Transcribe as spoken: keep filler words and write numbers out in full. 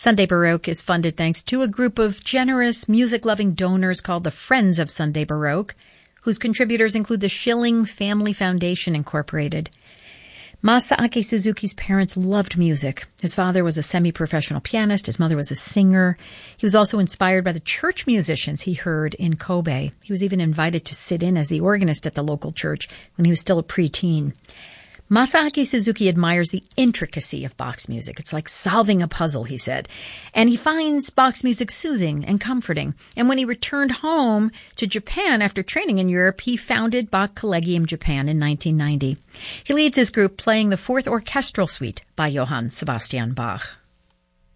Sunday Baroque is funded thanks to a group of generous, music-loving donors called the Friends of Sunday Baroque, whose contributors include the Schilling Family Foundation, Incorporated. Masaaki Suzuki's parents loved music. His father was a semi-professional pianist. His mother was a singer. He was also inspired by the church musicians he heard in Kobe. He was even invited to sit in as the organist at the local church when he was still a preteen. Masaaki Suzuki admires the intricacy of Bach's music. It's like solving a puzzle, he said. And he finds Bach's music soothing and comforting. And when he returned home to Japan after training in Europe, he founded Bach Collegium Japan in nineteen ninety. He leads his group playing the Fourth Orchestral Suite by Johann Sebastian Bach.